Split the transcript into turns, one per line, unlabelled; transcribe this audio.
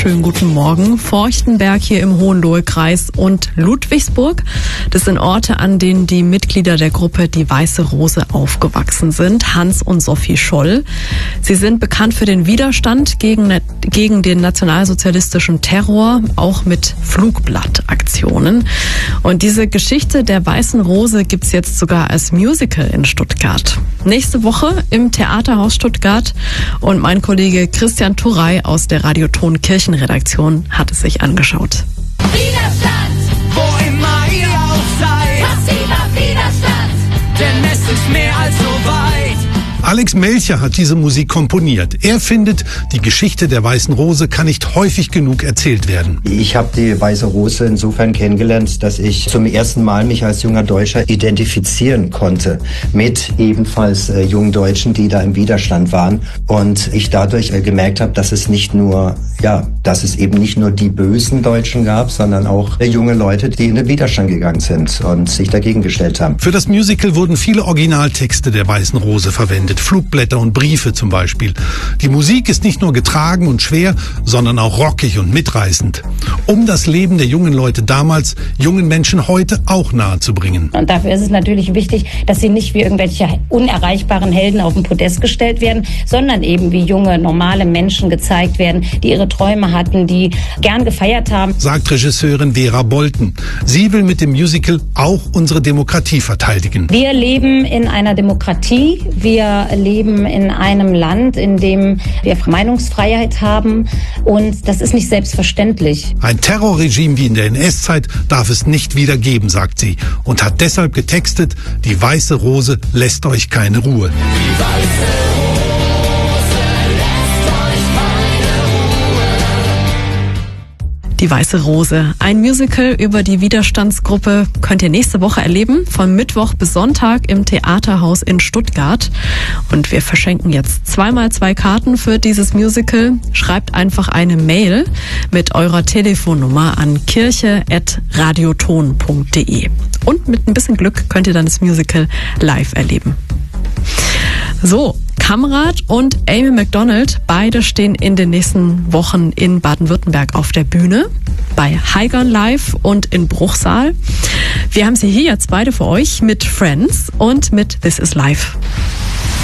Schönen guten Morgen. Forchtenberg hier im Hohenlohe-Kreis und Ludwigsburg. Das sind Orte, an denen die Mitglieder der Gruppe Die Weiße Rose aufgewachsen sind. Hans und Sophie Scholl. Sie sind bekannt für den Widerstand gegen den nationalsozialistischen Terror, auch mit Flugblattaktionen. Und diese Geschichte der Weißen Rose gibt's jetzt sogar als Musical in Stuttgart. Nächste Woche im Theaterhaus Stuttgart. Und mein Kollege Christian Turrey aus der Radioton Kirchenredaktion hat es sich angeschaut.
Widerstand, wo immer ihr auch seid. Passiver Widerstand, denn es ist mehr als so weit.
Alex Melcher hat diese Musik komponiert. Er findet, die Geschichte der Weißen Rose kann nicht häufig genug erzählt werden.
Ich habe die Weiße Rose insofern kennengelernt, dass ich zum ersten Mal mich als junger Deutscher identifizieren konnte mit ebenfalls jungen Deutschen, die da im Widerstand waren. Und ich dadurch gemerkt habe, dass es eben nicht nur die bösen Deutschen gab, sondern auch junge Leute, die in den Widerstand gegangen sind und sich dagegen gestellt haben.
Für das Musical wurden viele Originaltexte der Weißen Rose verwendet. Flugblätter und Briefe zum Beispiel. Die Musik ist nicht nur getragen und schwer, sondern auch rockig und mitreißend. Um das Leben der jungen Leute damals, jungen Menschen heute auch nahezubringen.
Und dafür ist es natürlich wichtig, dass sie nicht wie irgendwelche unerreichbaren Helden auf den Podest gestellt werden, sondern eben wie junge, normale Menschen gezeigt werden, die ihre Träume hatten, die gern gefeiert haben.
Sagt Regisseurin Vera Bolten. Sie will mit dem Musical auch unsere Demokratie verteidigen.
Wir leben in einer Demokratie. Wir leben in einem Land, in dem wir Meinungsfreiheit haben, und das ist nicht selbstverständlich.
Ein Terrorregime wie in der NS-Zeit darf es nicht wieder geben, sagt sie, und hat deshalb getextet: Die Weiße Rose lässt euch keine Ruhe.
Die Weiße Rose lässt euch keine Ruhe.
Die Weiße Rose. Ein Musical über die Widerstandsgruppe könnt ihr nächste Woche erleben, von Mittwoch bis Sonntag im Theaterhaus in Stuttgart. Und wir verschenken jetzt 2x2 Karten für dieses Musical. Schreibt einfach eine Mail mit eurer Telefonnummer an kirche@radioton.de. Und mit ein bisschen Glück könnt ihr dann das Musical live erleben. So, Kamrat und Amy Macdonald, beide stehen in den nächsten Wochen in Baden-Württemberg auf der Bühne, bei Heigern Live und in Bruchsal. Wir haben sie hier jetzt beide für euch mit Friends und mit This is Life.